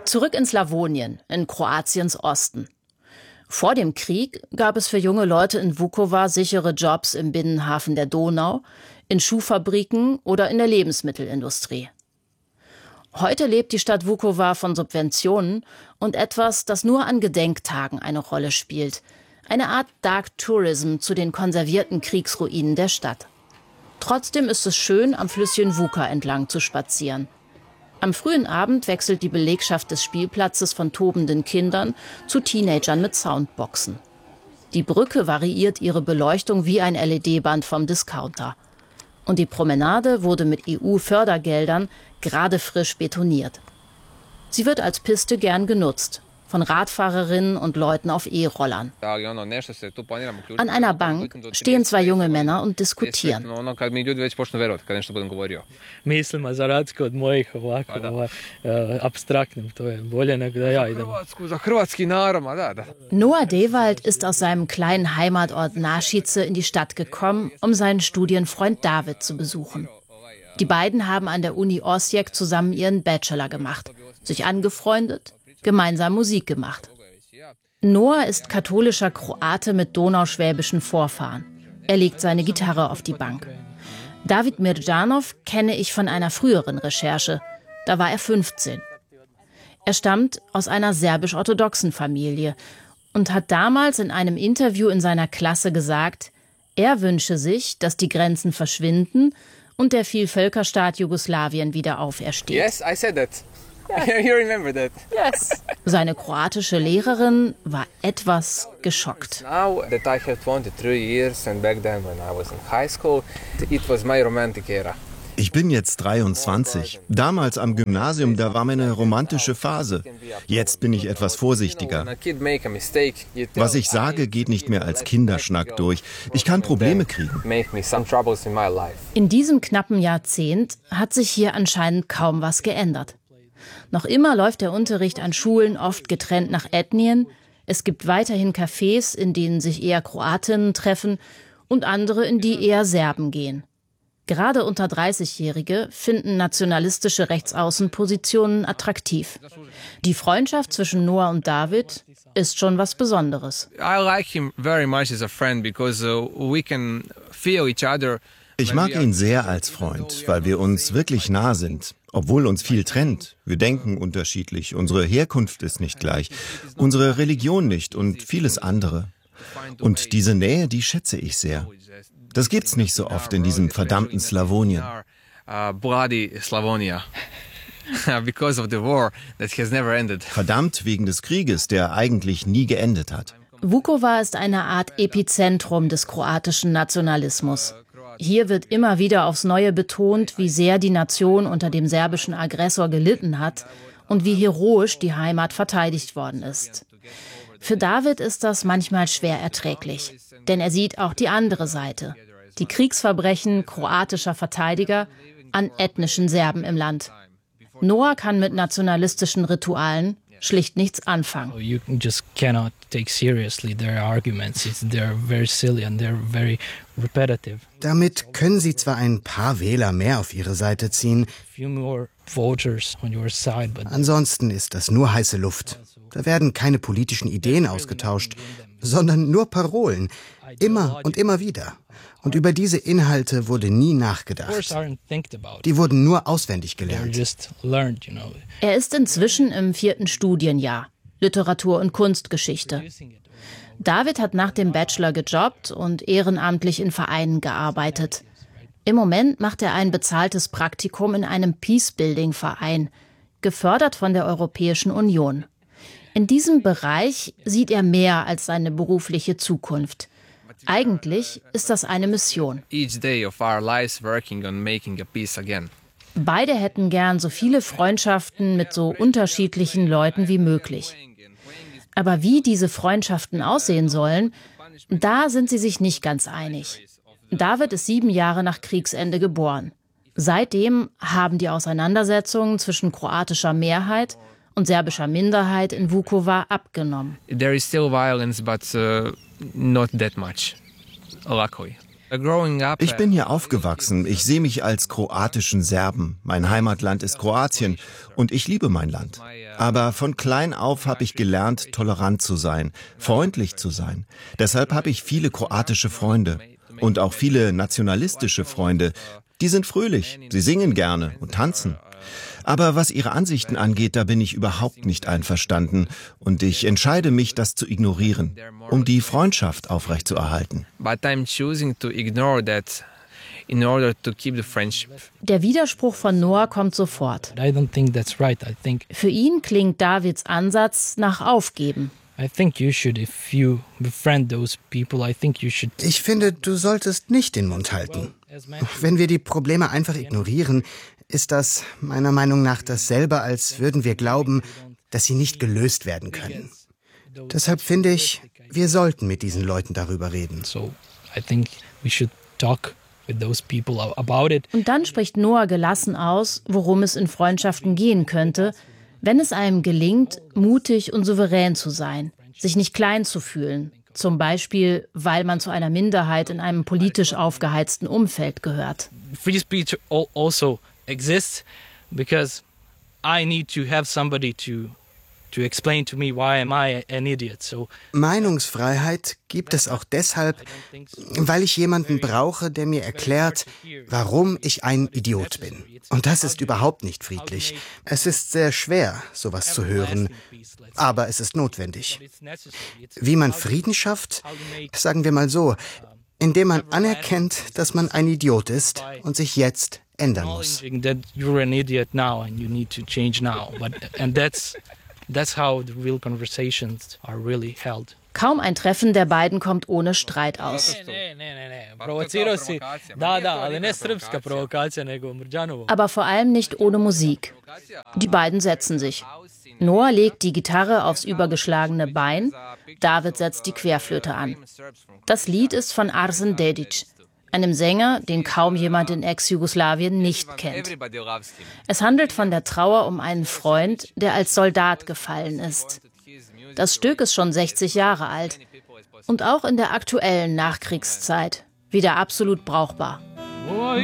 Zurück in Slawonien, in Kroatiens Osten. Vor dem Krieg gab es für junge Leute in Vukovar sichere Jobs im Binnenhafen der Donau, in Schuhfabriken oder in der Lebensmittelindustrie. Heute lebt die Stadt Vukovar von Subventionen und etwas, das nur an Gedenktagen eine Rolle spielt. Eine Art Dark Tourism zu den konservierten Kriegsruinen der Stadt. Trotzdem ist es schön, am Flüsschen Vuka entlang zu spazieren. Am frühen Abend wechselt die Belegschaft des Spielplatzes von tobenden Kindern zu Teenagern mit Soundboxen. Die Brücke variiert ihre Beleuchtung wie ein LED-Band vom Discounter. Und die Promenade wurde mit EU-Fördergeldern gerade frisch betoniert. Sie wird als Piste gern genutzt, von Radfahrerinnen und Leuten auf E-Rollern. An einer Bank stehen zwei junge Männer und diskutieren. Noah Dewald ist aus seinem kleinen Heimatort Našice in die Stadt gekommen, um seinen Studienfreund David zu besuchen. Die beiden haben an der Uni Osijek zusammen ihren Bachelor gemacht, sich angefreundet, gemeinsam Musik gemacht. Noah ist katholischer Kroate mit donauschwäbischen Vorfahren. Er legt seine Gitarre auf die Bank. David Mirjanov kenne ich von einer früheren Recherche. Da war er 15. Er stammt aus einer serbisch-orthodoxen Familie und hat damals in einem Interview in seiner Klasse gesagt, er wünsche sich, dass die Grenzen verschwinden und der Vielvölkerstaat Jugoslawien wieder aufersteht. Yes, I said that. You remember that? Yes. Seine kroatische Lehrerin war etwas geschockt. Now that I have 23 years and back then when I was in high school, it was my romantic era. Ich bin jetzt 23. Damals am Gymnasium, da war meine romantische Phase. Jetzt bin ich etwas vorsichtiger. Was ich sage, geht nicht mehr als Kinderschnack durch. Ich kann Probleme kriegen. In diesem knappen Jahrzehnt hat sich hier anscheinend kaum was geändert. Noch immer läuft der Unterricht an Schulen oft getrennt nach Ethnien. Es gibt weiterhin Cafés, in denen sich eher Kroatinnen treffen und andere, in die eher Serben gehen. Gerade unter 30-Jährige finden nationalistische Rechtsaußenpositionen attraktiv. Die Freundschaft zwischen Noah und David ist schon was Besonderes. Ich mag ihn sehr als Freund, weil wir uns wirklich nah sind, obwohl uns viel trennt. Wir denken unterschiedlich, unsere Herkunft ist nicht gleich, unsere Religion nicht und vieles andere. Und diese Nähe, die schätze ich sehr. Das gibt's nicht so oft in diesem verdammten Slawonien. Verdammt wegen des Krieges, der eigentlich nie geendet hat. Vukovar ist eine Art Epizentrum des kroatischen Nationalismus. Hier wird immer wieder aufs Neue betont, wie sehr die Nation unter dem serbischen Aggressor gelitten hat und wie heroisch die Heimat verteidigt worden ist. Für David ist das manchmal schwer erträglich, denn er sieht auch die andere Seite. Die Kriegsverbrechen kroatischer Verteidiger an ethnischen Serben im Land. Noah kann mit nationalistischen Ritualen schlicht nichts anfangen. Damit können Sie zwar ein paar Wähler mehr auf Ihre Seite ziehen, ansonsten ist das nur heiße Luft. Da werden keine politischen Ideen ausgetauscht, sondern nur Parolen, immer und immer wieder. Und über diese Inhalte wurde nie nachgedacht. Die wurden nur auswendig gelernt. Er ist inzwischen im 4. Studienjahr, Literatur- und Kunstgeschichte. David hat nach dem Bachelor gejobbt und ehrenamtlich in Vereinen gearbeitet. Im Moment macht er ein bezahltes Praktikum in einem Peacebuilding-Verein, gefördert von der Europäischen Union. In diesem Bereich sieht er mehr als seine berufliche Zukunft. Eigentlich ist das eine Mission. Beide hätten gern so viele Freundschaften mit so unterschiedlichen Leuten wie möglich. Aber wie diese Freundschaften aussehen sollen, da sind sie sich nicht ganz einig. David ist 7 Jahre nach Kriegsende geboren. Seitdem haben die Auseinandersetzungen zwischen kroatischer Mehrheit und serbischer Minderheit in Vukovar abgenommen. There is still violence, but not that much, luckily. Ich bin hier aufgewachsen. Ich sehe mich als kroatischen Serben. Mein Heimatland ist Kroatien und ich liebe mein Land. Aber von klein auf habe ich gelernt, tolerant zu sein, freundlich zu sein. Deshalb habe ich viele kroatische Freunde und auch viele nationalistische Freunde. Die sind fröhlich, sie singen gerne und tanzen. Aber was ihre Ansichten angeht, da bin ich überhaupt nicht einverstanden. Und ich entscheide mich, das zu ignorieren, um die Freundschaft aufrechtzuerhalten. Der Widerspruch von Noah kommt sofort. Für ihn klingt Davids Ansatz nach Aufgeben. Ich finde, du solltest nicht den Mund halten. Wenn wir die Probleme einfach ignorieren, ist das meiner Meinung nach dasselbe, als würden wir glauben, dass sie nicht gelöst werden können. Deshalb finde ich, wir sollten mit diesen Leuten darüber reden. Und dann spricht Noah gelassen aus, worum es in Freundschaften gehen könnte, wenn es einem gelingt, mutig und souverän zu sein, sich nicht klein zu fühlen. Zum Beispiel, weil man zu einer Minderheit in einem politisch aufgeheizten Umfeld gehört. Free speech also exists because I need to have somebody to explain to me why am I an idiot. So Meinungsfreiheit gibt es auch deshalb, weil ich jemanden brauche, der mir erklärt, warum ich ein Idiot bin. Und das ist überhaupt nicht friedlich. Es ist sehr schwer, sowas zu hören, aber es ist notwendig. Wie man Frieden schafft, sagen wir mal so, indem man anerkennt, dass man ein Idiot ist und sich jetzt ändern muss. That's how the real conversations are really held. Kaum ein Treffen der beiden kommt ohne Streit aus. Aber vor allem nicht ohne Musik. Die beiden setzen sich. Noah legt die Gitarre aufs übergeschlagene Bein, David setzt die Querflöte an. Das Lied ist von Arsen Dedić, einem Sänger, den kaum jemand in Ex-Jugoslawien nicht kennt. Es handelt von der Trauer um einen Freund, der als Soldat gefallen ist. Das Stück ist schon 60 Jahre alt und auch in der aktuellen Nachkriegszeit wieder absolut brauchbar.